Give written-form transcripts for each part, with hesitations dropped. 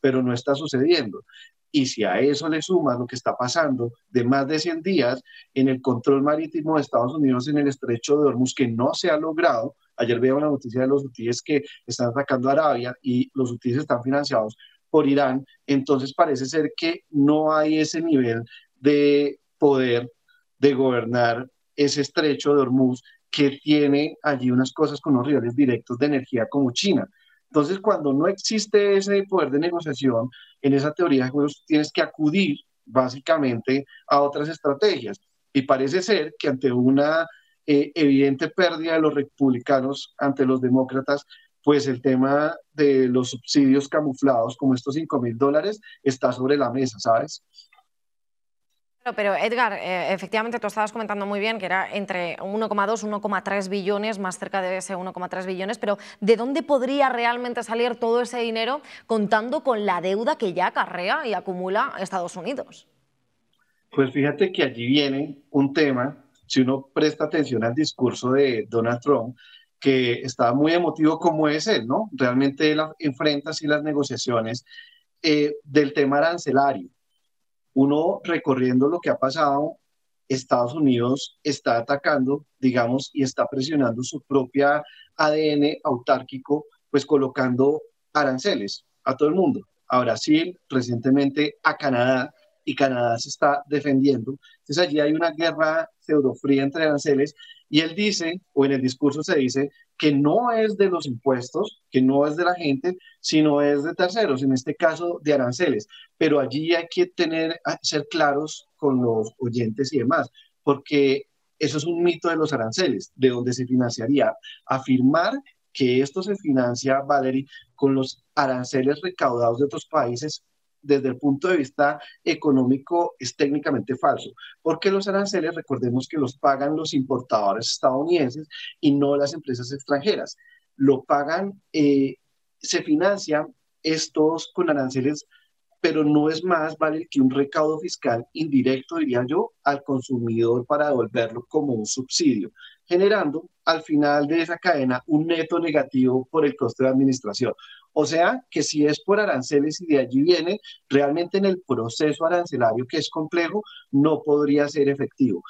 pero no está sucediendo. Y si a eso le suma lo que está pasando de más de 100 días en el control marítimo de Estados Unidos en el estrecho de Hormuz, que no se ha logrado. Ayer veía una noticia de los hutíes que están atacando a Arabia y los hutíes están financiados por Irán. Entonces parece ser que no hay ese nivel de poder de gobernar ese estrecho de Hormuz, que tiene allí unas cosas con unos rivales directos de energía como China. Entonces, cuando no existe ese poder de negociación, en esa teoría de juegos tienes que acudir básicamente a otras estrategias. Y parece ser que ante una evidente pérdida de los republicanos ante los demócratas, pues el tema de los subsidios camuflados, como estos $5.000, está sobre la mesa, ¿sabes? Pero Edgar, efectivamente tú estabas comentando muy bien que era entre 1,2 y 1,3 billones, más cerca de ese 1,3 billones, pero ¿de dónde podría realmente salir todo ese dinero contando con la deuda que ya acarrea y acumula Estados Unidos? Pues fíjate que allí viene un tema, si uno presta atención al discurso de Donald Trump, que estaba muy emotivo como es él, ¿no? Realmente él enfrenta así las negociaciones del tema arancelario. Uno recorriendo lo que ha pasado, Estados Unidos está atacando, digamos, y está presionando su propia ADN autárquico, pues colocando aranceles a todo el mundo, a Brasil, recientemente a Canadá, y Canadá se está defendiendo. Entonces allí hay una guerra pseudofría entre aranceles, y él dice, o en el discurso se dice, que no es de los impuestos, que no es de la gente, sino es de terceros, en este caso de aranceles. Pero allí hay que ser claros con los oyentes y demás, porque eso es un mito de los aranceles, de donde se financiaría. Afirmar que esto se financia, Valerie, con los aranceles recaudados de otros países, desde el punto de vista económico, es técnicamente falso, porque los aranceles, recordemos que los pagan los importadores estadounidenses y no las empresas extranjeras. Lo pagan, se financian estos con aranceles, pero no es más, vale, que un recaudo fiscal indirecto, diría yo, al consumidor para devolverlo como un subsidio, generando al final de esa cadena un neto negativo por el coste de administración. O sea, que si es por aranceles y de allí viene, realmente en el proceso arancelario, que es complejo, no podría ser efectivo.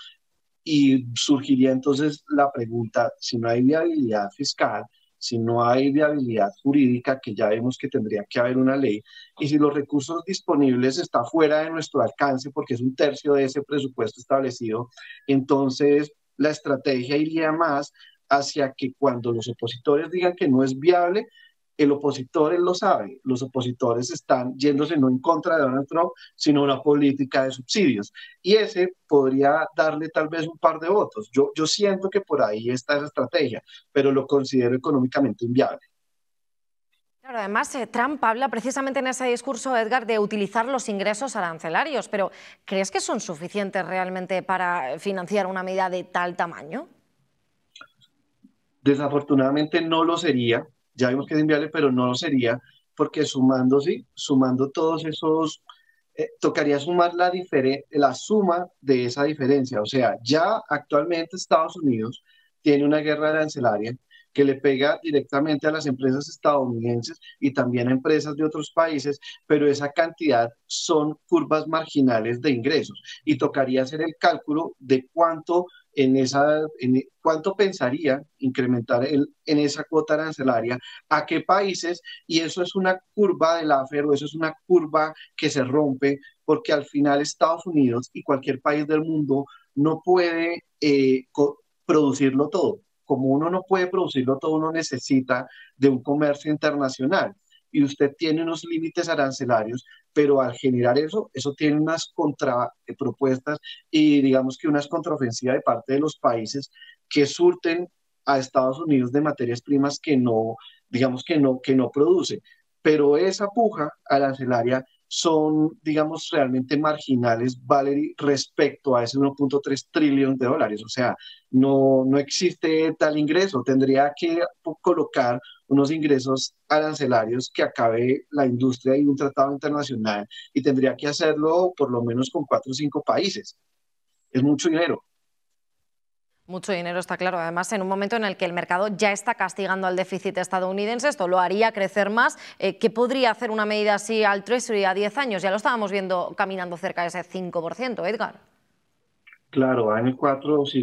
Y surgiría entonces la pregunta, si no hay viabilidad fiscal, si no hay viabilidad jurídica, que ya vemos que tendría que haber una ley, y si los recursos disponibles están fuera de nuestro alcance, porque es un tercio de ese presupuesto establecido, entonces la estrategia iría más hacia que cuando los opositores digan que no es viable, el opositor él lo sabe, los opositores están yéndose no en contra de Donald Trump, sino una política de subsidios. Y ese podría darle tal vez un par de votos. Yo siento que por ahí está esa estrategia, pero lo considero económicamente inviable. Claro, además, Trump habla precisamente en ese discurso, Edgar, de utilizar los ingresos arancelarios, pero ¿crees que son suficientes realmente para financiar una medida de tal tamaño? Desafortunadamente no lo sería, ya vimos que es inviable, pero no lo sería, porque sumando, sí, sumando todos esos, tocaría sumar la suma de esa diferencia. O sea, ya actualmente Estados Unidos tiene una guerra arancelaria que le pega directamente a las empresas estadounidenses y también a empresas de otros países, pero esa cantidad son curvas marginales de ingresos y tocaría hacer el cálculo de cuánto cuánto pensaría incrementar en esa cuota arancelaria, a qué países, y eso es una curva de Laffer, o eso es una curva que se rompe, porque al final Estados Unidos y cualquier país del mundo no puede producirlo todo. Como uno no puede producirlo todo, uno necesita de un comercio internacional. Y usted tiene unos límites arancelarios, pero al generar eso, eso tiene unas contrapropuestas y digamos que unas contraofensivas de parte de los países que surten a Estados Unidos de materias primas que no, digamos que no produce. Pero esa puja arancelaria son, digamos, realmente marginales, Valerie, respecto a ese 1,3 trillón de dólares. O sea, no existe tal ingreso. Tendría que colocar unos ingresos arancelarios que acabe la industria y un tratado internacional, y tendría que hacerlo por lo menos con 4 o 5 países. Es mucho dinero. Mucho dinero, está claro. Además, en un momento en el que el mercado ya está castigando al déficit estadounidense, esto lo haría crecer más. ¿Qué podría hacer una medida así al Treasury a 10 años? Ya lo estábamos viendo caminando cerca de ese 5%, Edgar. Claro, año 4, si